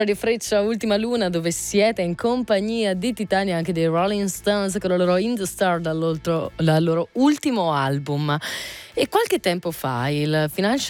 di Freccia Ultima Luna, dove siete in compagnia di Titania, anche dei Rolling Stones, con la loro In the Star dal loro ultimo album. E qualche tempo fa il Financial